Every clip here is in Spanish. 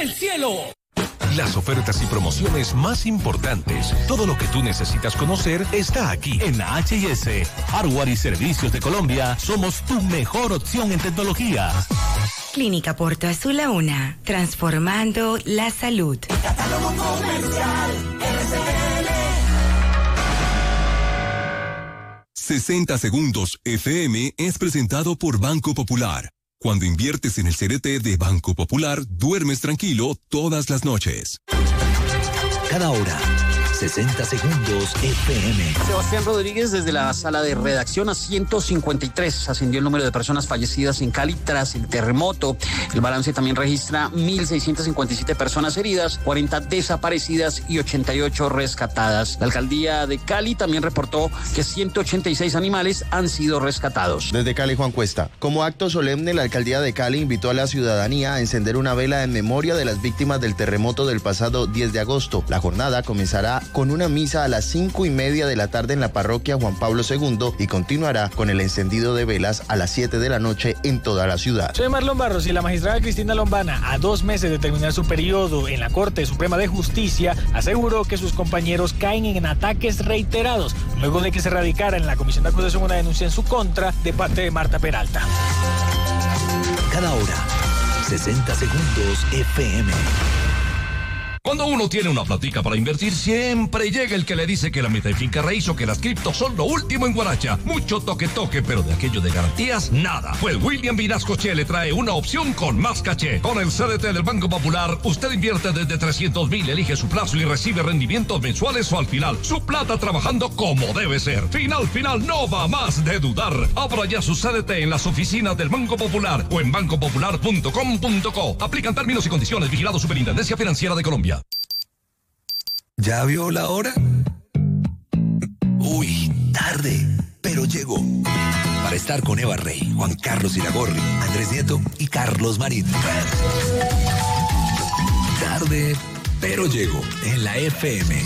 el cielo. Las ofertas y promociones más importantes. Todo lo que tú necesitas conocer está aquí. En H&S, Hardware y Servicios de Colombia, somos tu mejor opción en tecnología. Clínica Porto Azul La Una, transformando la salud. Catálogo comercial, RCL. 60 Segundos FM es presentado por Banco Popular. Cuando inviertes en el CDT de Banco Popular, duermes tranquilo todas las noches. Cada hora, 60 Segundos FM. Sebastián Rodríguez, desde la sala de redacción. A 153 ascendió el número de personas fallecidas en Cali tras el terremoto. El balance también registra 1.657 personas heridas, 40 desaparecidas y 88 rescatadas. La alcaldía de Cali también reportó que 186 animales han sido rescatados. Desde Cali, Juan Cuesta. Como acto solemne, la alcaldía de Cali invitó a la ciudadanía a encender una vela en memoria de las víctimas del terremoto del pasado 10 de agosto. La jornada comenzará con una misa a las 5:30 de la tarde en la parroquia Juan Pablo II y continuará con el encendido de velas a las 7 de la noche en toda la ciudad. Soy Marlon Barros y la magistrada Cristina Lombana, a 2 meses de terminar su periodo en la Corte Suprema de Justicia, aseguró que sus compañeros caen en ataques reiterados, luego de que se radicara en la Comisión de Acusación una denuncia en su contra de parte de Marta Peralta. Cada hora, 60 Segundos FM. Cuando uno tiene una platica para invertir, siempre llega el que le dice que la meta en finca raíz o que las criptos son lo último en Guaracha. Mucho toque, pero de aquello de garantías, nada. Pues William Vinasco Che le trae una opción con más caché. Con el CDT del Banco Popular, usted invierte desde 300,000, elige su plazo y recibe rendimientos mensuales o al final. Su plata trabajando como debe ser. Final, no va más de dudar. Abra ya su CDT en las oficinas del Banco Popular o en bancopopular.com.co. Aplican términos y condiciones. Vigilado Superintendencia Financiera de Colombia. ¿Ya vio la hora? Uy, tarde, pero llegó. Para estar con Eva Rey, Juan Carlos Iragorri, Andrés Nieto y Carlos Marín. Tarde, pero llegó en la FM.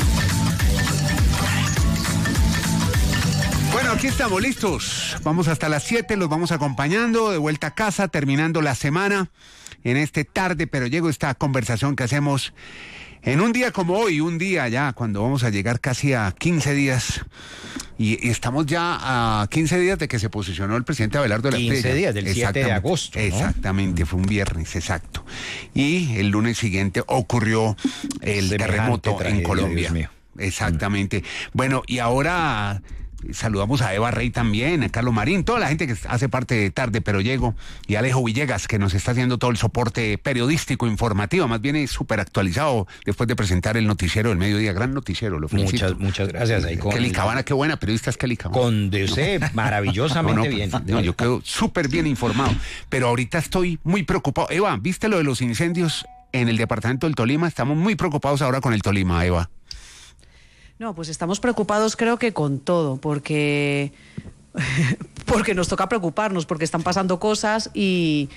Bueno, aquí estamos listos. Vamos hasta las 7, los vamos acompañando de vuelta a casa, terminando la semana en este tarde, pero llego esta conversación que hacemos en un día como hoy, un día ya cuando vamos a llegar casi a 15 días y estamos ya a 15 días de que se posicionó el presidente Abelardo de la 15 días, del 7 de agosto, ¿no? Exactamente, fue un viernes, exacto. Y el lunes siguiente ocurrió el terremoto en Colombia. Exactamente. Bueno, y ahora saludamos a Eva Rey también, a Carlos Marín, toda la gente que hace parte de Tarde Pero Llego, y Alejo Villegas, que nos está haciendo todo el soporte periodístico, informativo, más bien es súper actualizado después de presentar el noticiero del mediodía, gran noticiero, lo felicito. Muchas gracias. Ahí con Kelly Cabana, qué buena periodista es Kelly Cabana. Condece maravillosamente bien. No, yo quedo súper bien informado, pero ahorita estoy muy preocupado. Eva, ¿viste lo de los incendios en el departamento del Tolima? Estamos muy preocupados ahora con el Tolima, Eva. No, pues estamos preocupados creo que con todo, porque nos toca preocuparnos, porque están pasando cosas y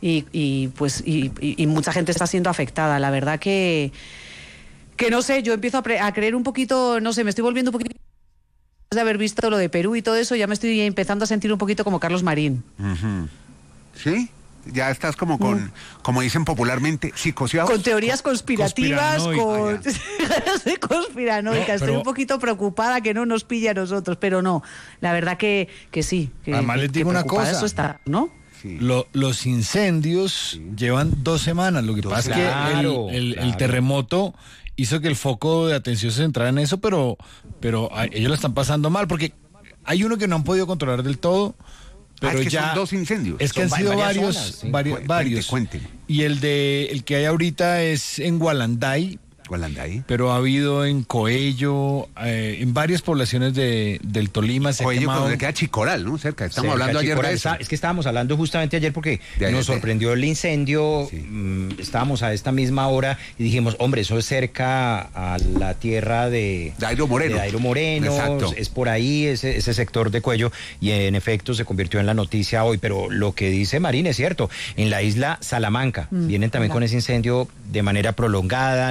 mucha gente está siendo afectada. La verdad que no sé, yo empiezo a creer un poquito, no sé, me estoy volviendo un poquito de haber visto lo de Perú y todo eso, ya me estoy empezando a sentir un poquito como Carlos Marín. Uh-huh. ¿Sí? Ya estás como como dicen popularmente, psicoseado. Con teorías conspirativas, soy conspiranoica. Estoy un poquito preocupada que no nos pille a nosotros, pero no, la verdad que sí. Además les digo una cosa, eso está, ¿no? Sí. Los incendios llevan 2 semanas, lo que pasa es que el terremoto hizo que el foco de atención se centrara en eso, pero ellos la están pasando mal, porque hay uno que no han podido controlar del todo. Pero es que son 2 incendios. Es que han sido varios. Cuente. Y el que hay ahorita es en Gualanday. Pero ha habido en Coello, en varias poblaciones del Tolima. Coello, cuando queda Chicoral, ¿no? Cerca. Estamos hablando ayer de eso. Es que estábamos hablando justamente ayer porque nos sorprendió el incendio. Sí. Estábamos a esta misma hora y dijimos, hombre, eso es cerca a la tierra de Dairo Moreno. Exacto. Es por ahí, ese sector de Coello. Y en efecto se convirtió en la noticia hoy. Pero lo que dice Marín es cierto. En la isla Salamanca vienen también con ese incendio de manera prolongada. No se había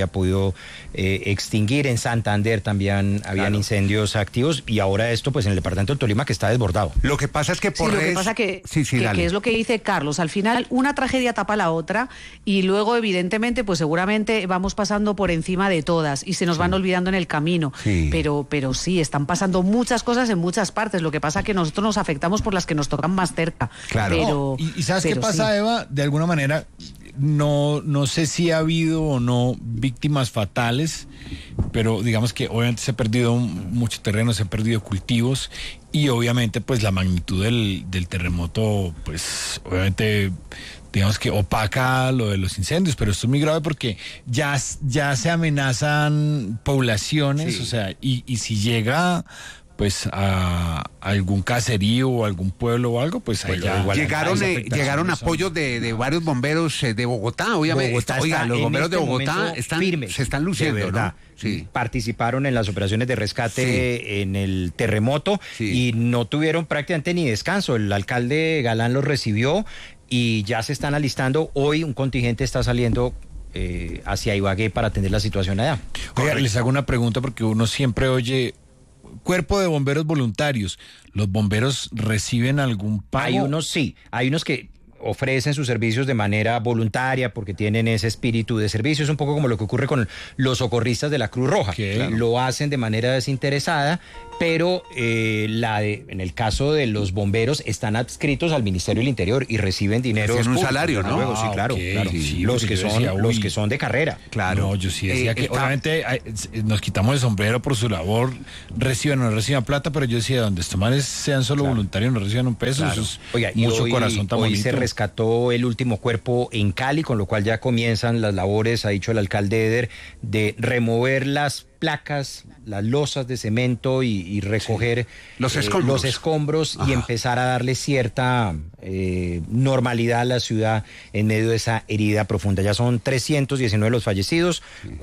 haya podido extinguir. En Santander también habían incendios activos y ahora esto pues en el departamento del Tolima que está desbordado. Lo que pasa es que por lo que pasa que es lo que dice Carlos, al final una tragedia tapa la otra y luego evidentemente pues seguramente vamos pasando por encima de todas y se nos van olvidando en el camino, pero sí, están pasando muchas cosas en muchas partes, lo que pasa es que nosotros nos afectamos por las que nos tocan más cerca. Claro. ¿Y sabes qué pasa, Eva? De alguna manera, no sé si ha habido o no víctimas fatales, pero digamos que obviamente se ha perdido mucho terreno, se han perdido cultivos y obviamente pues la magnitud del terremoto pues obviamente digamos que opaca lo de los incendios, pero esto es muy grave porque ya se amenazan poblaciones, o sea, y si llega pues a algún caserío o algún pueblo o algo, pues allá llegaron apoyos de varios bomberos de Bogotá, obviamente. Los bomberos de Bogotá se están luciendo, ¿no? Sí. Participaron en las operaciones de rescate en el terremoto y no tuvieron prácticamente ni descanso. El alcalde Galán los recibió y ya se están alistando. Hoy un contingente está saliendo hacia Ibagué para atender la situación allá. Oiga, les hago una pregunta porque uno siempre oye Cuerpo de Bomberos Voluntarios. ¿Los bomberos reciben algún pago? Hay unos que ofrecen sus servicios de manera voluntaria porque tienen ese espíritu de servicio. Es un poco como lo que ocurre con los socorristas de la Cruz Roja. Lo hacen de manera desinteresada, pero en el caso de los bomberos están adscritos al Ministerio del Interior y reciben dinero. Es un salario, ¿no? Luego, sí, claro. Sí, los que son de carrera. Claro. No, yo sí decía que obviamente nos quitamos el sombrero por su labor, reciban o no reciban plata, pero yo decía, donde estos manes sean solo voluntarios, no reciban un peso, eso es mucho corazón tan bonito. Hoy se rescató el último cuerpo en Cali, con lo cual ya comienzan las labores, ha dicho el alcalde Eder, de remover las placas, las losas de cemento y recoger los escombros y empezar a darle cierta normalidad a la ciudad en medio de esa herida profunda. Ya son 319 los fallecidos,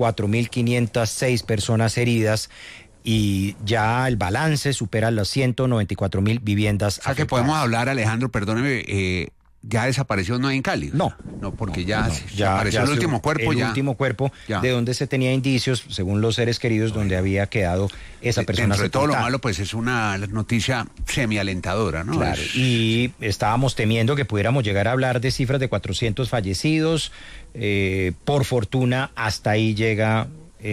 4.506 personas heridas y ya el balance supera las 194.000 viviendas afectadas. Que podemos hablar, Alejandro, perdóneme, ya desapareció, no hay en Cali. No, porque ya apareció el último cuerpo. El último cuerpo de donde se tenía indicios, según los seres queridos, donde había quedado esa persona. Dentro de todo lo malo, pues es una noticia semialentadora, ¿no? Claro, y estábamos temiendo que pudiéramos llegar a hablar de cifras de 400 fallecidos. Por fortuna, hasta ahí llega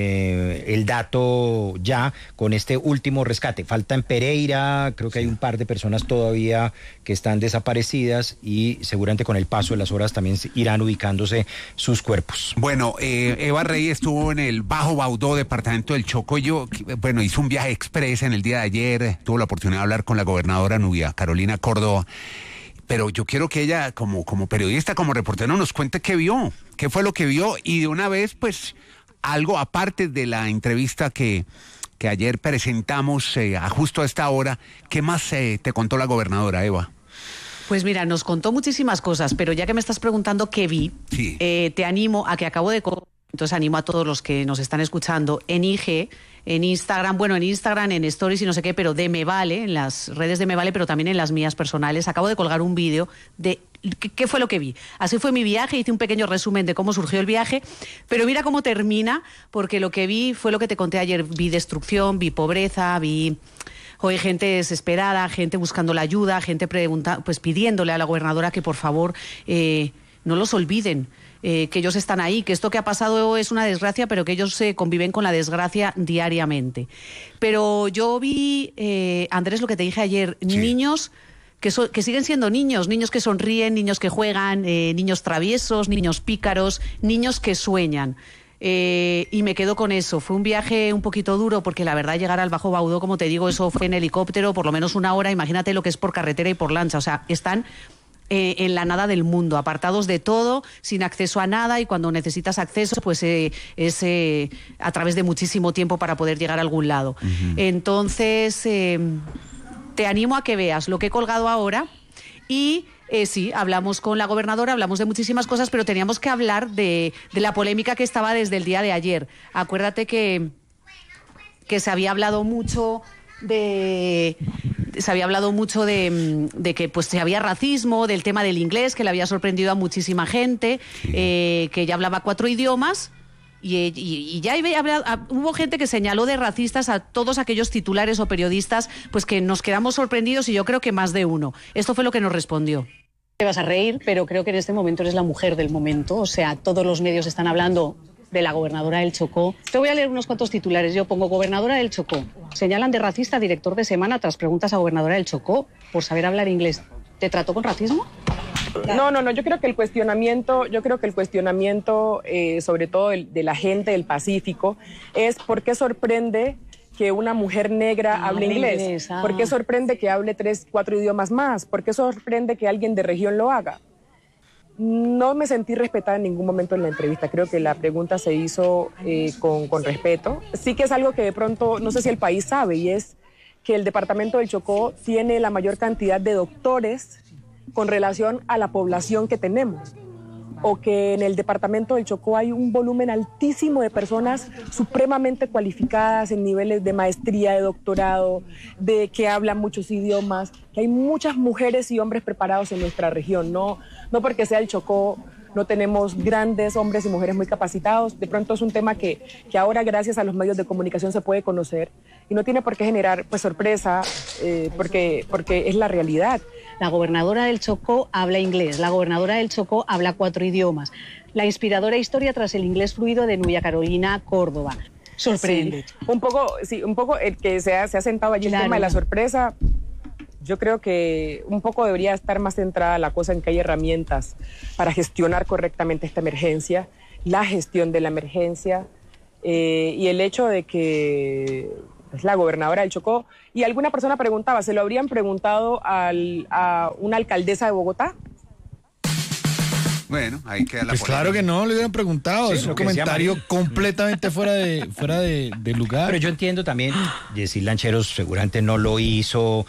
el dato ya con este último rescate. Falta en Pereira, creo que hay un par de personas todavía que están desaparecidas y seguramente con el paso de las horas también irán ubicándose sus cuerpos. Bueno, Eva Rey estuvo en el Bajo Baudó, departamento del Chocó. Hizo un viaje express en el día de ayer, tuvo la oportunidad de hablar con la gobernadora Nubia Carolina Córdoba. Pero yo quiero que ella, como periodista, como reportero, nos cuente qué vio, qué fue lo que vio y de una vez, pues, algo aparte de la entrevista que ayer presentamos justo a esta hora. ¿Qué más te contó la gobernadora, Eva? Pues mira, nos contó muchísimas cosas, pero ya que me estás preguntando qué vi, te animo a que acabo de... Entonces animo a todos los que nos están escuchando en IG, en Instagram, en Stories y no sé qué, pero de Me Vale, en las redes de Me Vale, pero también en las mías personales. Acabo de colgar un vídeo de qué fue lo que vi. Así fue mi viaje, hice un pequeño resumen de cómo surgió el viaje, pero mira cómo termina, porque lo que vi fue lo que te conté ayer. Vi destrucción, vi pobreza, vi... Hoy gente desesperada, gente buscando la ayuda, gente pidiéndole a la gobernadora que por favor no los olviden. Que ellos están ahí, que esto que ha pasado es una desgracia, pero que ellos conviven con la desgracia diariamente. Pero yo vi, Andrés, lo que te dije ayer, niños que siguen siendo niños que sonríen, niños que juegan, niños traviesos, niños pícaros, niños que sueñan. Y me quedo con eso. Fue un viaje un poquito duro porque la verdad llegar al Bajo Baudó, como te digo, eso fue en helicóptero, por lo menos una hora. Imagínate lo que es por carretera y por lancha. O sea, están... en la nada del mundo, apartados de todo, sin acceso a nada, y cuando necesitas acceso, pues es a través de muchísimo tiempo para poder llegar a algún lado. Entonces, te animo a que veas lo que he colgado ahora y... sí, hablamos con la gobernadora, hablamos de muchísimas cosas, pero teníamos que hablar de la polémica que estaba desde el día de ayer. Acuérdate que se había hablado mucho de que pues había racismo, del tema del inglés, que le había sorprendido a muchísima gente, que ella hablaba 4 idiomas Y ya hubo gente que señaló de racistas a todos aquellos titulares o periodistas, pues que nos quedamos sorprendidos, y yo creo que más de uno. Esto fue lo que nos respondió. Te vas a reír, pero creo que en este momento eres la mujer del momento. O sea, todos los medios están hablando de la gobernadora del Chocó. Te voy a leer unos cuantos titulares. Yo pongo gobernadora del Chocó. Señalan de racista a director de semana tras preguntas a gobernadora del Chocó por saber hablar inglés. ¿Te trató con racismo? No, yo creo que el cuestionamiento, sobre todo de la gente del Pacífico, es por qué sorprende que una mujer negra hable inglés. ¿Por qué sorprende que hable 3, 4 idiomas más? ¿Por qué sorprende que alguien de región lo haga? No me sentí respetada en ningún momento en la entrevista. Creo que la pregunta se hizo con respeto. Sí que es algo que de pronto, no sé si el país sabe, y es que el departamento del Chocó tiene la mayor cantidad de doctores con relación a la población que tenemos, o que en el departamento del Chocó hay un volumen altísimo de personas supremamente cualificadas en niveles de maestría, de doctorado, de que hablan muchos idiomas, que hay muchas mujeres y hombres preparados en nuestra región. No porque sea el Chocó no tenemos grandes hombres y mujeres muy capacitados. De pronto es un tema que ahora, gracias a los medios de comunicación, se puede conocer y no tiene por qué generar pues sorpresa, porque es la realidad. La gobernadora del Chocó habla inglés, la gobernadora del Chocó habla 4 idiomas. La inspiradora historia tras el inglés fluido de Núbia Carolina Córdoba. Sorprende. Sí, un poco el que se ha sentado allí, claro. El tema de la sorpresa. Yo creo que un poco debería estar más centrada la cosa en que hay herramientas para gestionar correctamente esta emergencia, la gestión de la emergencia, y el hecho de que es la gobernadora del Chocó, y alguna persona preguntaba, ¿se lo habrían preguntado a una alcaldesa de Bogotá? Bueno, ahí queda la pues polémica. Claro que no, le hubieran preguntado, sí, es un comentario completamente fuera de lugar. Pero yo entiendo también, Yesid Lancheros seguramente no lo hizo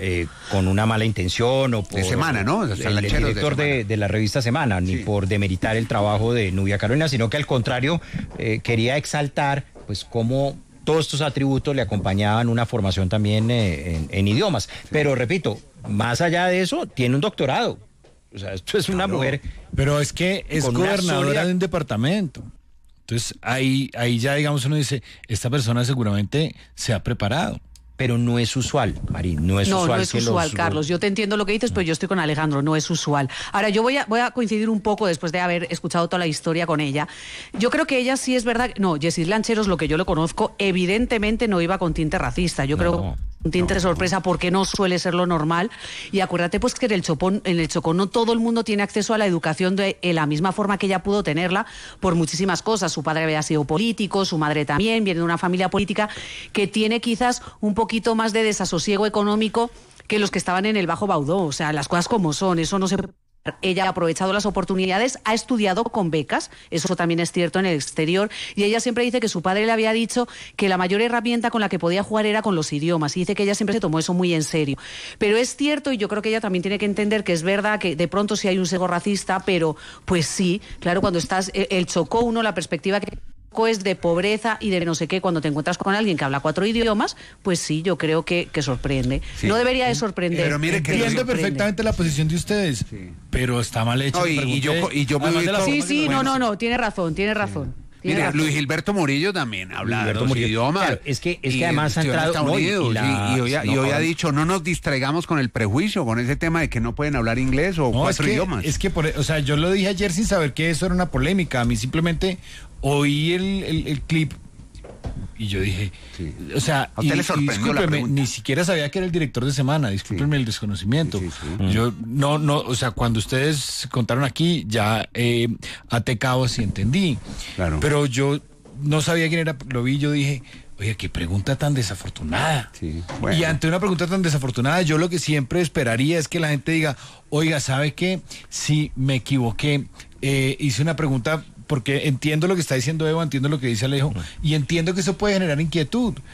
con una mala intención o por... De Semana, ¿no? El director de la revista Semana, ni por demeritar el trabajo de Núbia Carolina, sino que al contrario quería exaltar pues cómo todos estos atributos le acompañaban una formación también en idiomas. Sí. Pero repito, más allá de eso, tiene un doctorado. O sea, esto es una mujer... Pero es que es gobernadora de un departamento. Entonces, ahí ya, digamos, uno dice, esta persona seguramente se ha preparado. Pero no es usual, Marín, no es usual. No es usual, Carlos. Yo te entiendo lo que dices, pero yo estoy con Alejandro, no es usual. Ahora, yo voy a coincidir un poco después de haber escuchado toda la historia con ella. Yo creo que ella sí es verdad... No, Yesid Lancheros, lo que yo lo conozco, evidentemente no iba con tinte racista. Yo creo... Un tinte de sorpresa porque no suele ser lo normal. Y acuérdate pues que en el Chocó no todo el mundo tiene acceso a la educación de la misma forma que ella pudo tenerla por muchísimas cosas. Su padre había sido político, su madre también, viene de una familia política que tiene quizás un poquito más de desasosiego económico que los que estaban en el Bajo Baudó. O sea, las cosas como son, eso no se... Ella ha aprovechado las oportunidades, ha estudiado con becas, eso también es cierto, en el exterior, y ella siempre dice que su padre le había dicho que la mayor herramienta con la que podía jugar era con los idiomas, y dice que ella siempre se tomó eso muy en serio. Pero es cierto, y yo creo que ella también tiene que entender que es verdad que de pronto sí hay un sesgo racista, pero pues sí, claro, cuando estás, el Chocó, uno, la perspectiva que es de pobreza y de no sé qué, cuando te encuentras con alguien que habla 4 idiomas, pues sí, yo creo que sorprende. Sí. No debería de sorprender. Pero mire que entiendo perfectamente la posición de ustedes, sí, pero está mal hecho. No, y yo me voy Sí, no, tiene razón. Mire, Luis Gilberto Murillo también habla dos idiomas. Claro, es que además ha entrado y hoy ha dicho, no nos distraigamos con el prejuicio, con ese tema de que no pueden hablar inglés o 4 idiomas. Es que, o sea, yo lo dije ayer sin saber que eso era una polémica. A mí simplemente oí el clip y yo dije, sí, o sea, ¿a usted le sorprendió la pregunta? Ni siquiera sabía que era el director de Semana, discúlpenme el desconocimiento. Sí. Yo no, o sea, cuando ustedes contaron aquí, ya até cabos y entendí. Claro. Pero yo no sabía quién era, lo vi, yo dije, oye, qué pregunta tan desafortunada. Sí, bueno. Y ante una pregunta tan desafortunada, yo lo que siempre esperaría es que la gente diga, oiga, ¿sabe qué? Sí, me equivoqué, hice una pregunta... Porque entiendo lo que está diciendo Eva, entiendo lo que dice Alejo, y entiendo que eso puede generar inquietud.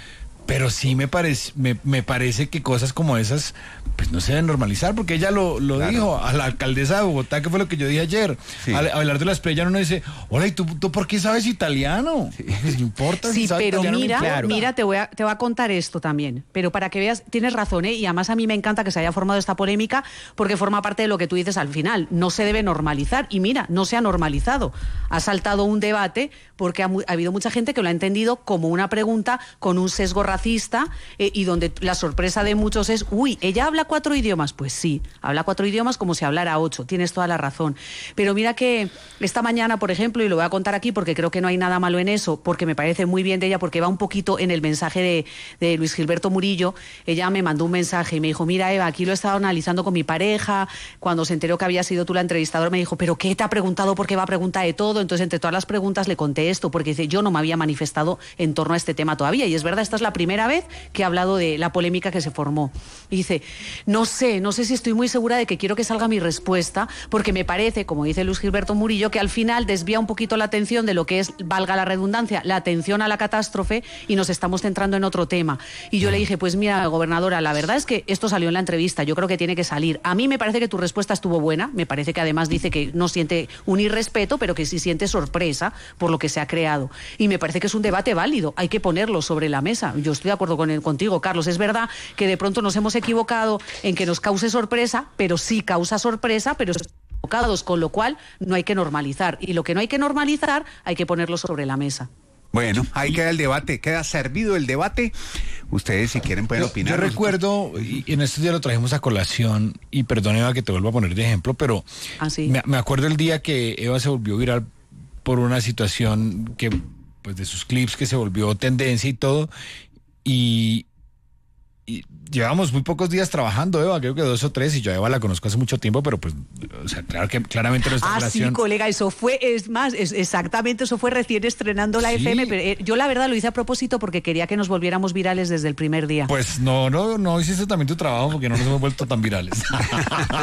Pero sí me parece que cosas como esas pues no se deben normalizar, porque ella lo claro. Dijo a la alcaldesa de Bogotá, que fue lo que yo dije ayer. Sí. Al hablar de las playas uno dice, hola, ¿y tú por qué sabes italiano? Sí. Pues no importa. Sí, si sabes pero italiano, mira, te voy a contar esto también, pero para que veas, tienes razón, y además a mí me encanta que se haya formado esta polémica, porque forma parte de lo que tú dices al final, no se debe normalizar, y mira, no se ha normalizado, ha saltado un debate, porque ha habido mucha gente que lo ha entendido como una pregunta con un sesgo racista, y donde la sorpresa de muchos es, uy, ¿ella habla 4 idiomas? Pues sí, habla 4 idiomas como si hablara 8, tienes toda la razón. Pero mira que esta mañana, por ejemplo, y lo voy a contar aquí porque creo que no hay nada malo en eso, porque me parece muy bien de ella, porque va un poquito en el mensaje de Luis Gilberto Murillo. Ella me mandó un mensaje y me dijo, mira, Eva, aquí lo he estado analizando con mi pareja, cuando se enteró que había sido tú la entrevistadora, me dijo, ¿pero qué te ha preguntado? Porque va a preguntar de todo. Entonces, entre todas las preguntas le conté esto, porque dice, yo no me había manifestado en torno a este tema todavía, y es verdad, esta es la primera vez que he hablado de la polémica que se formó. Y dice, no sé si estoy muy segura de que quiero que salga mi respuesta, porque me parece, como dice Luis Gilberto Murillo, que al final desvía un poquito la atención de lo que es, valga la redundancia, la atención a la catástrofe, y nos estamos centrando en otro tema. Y yo le dije, pues mira, gobernadora, la verdad es que esto salió en la entrevista, yo creo que tiene que salir. A mí me parece que tu respuesta estuvo buena, me parece que además dice que no siente un irrespeto, pero que sí siente sorpresa por lo que se ha creado. Y me parece que es un debate válido, hay que ponerlo sobre la mesa. Yo estoy de acuerdo contigo, Carlos, es verdad que de pronto nos hemos equivocado en que nos cause sorpresa, pero sí causa sorpresa, pero equivocados, con lo cual no hay que normalizar. Y lo que no hay que normalizar, hay que ponerlo sobre la mesa. Bueno, ahí queda el debate, queda servido el debate. Ustedes, si quieren, pueden opinar. Yo recuerdo, y en estos días lo trajimos a colación, y perdón, Eva, que te vuelvo a poner de ejemplo, pero me acuerdo el día que Eva se volvió viral por una situación que, pues, de sus clips, que se volvió tendencia y todo, y llevamos muy pocos días trabajando, Eva, creo que 2 o 3, y yo a Eva la conozco hace mucho tiempo, pero pues, o sea, claro que claramente nuestra relación... Sí, colega, eso fue, exactamente, eso fue recién estrenando la FM, pero yo la verdad lo hice a propósito porque quería que nos volviéramos virales desde el primer día. Pues no hiciste también tu trabajo porque no nos hemos vuelto tan virales.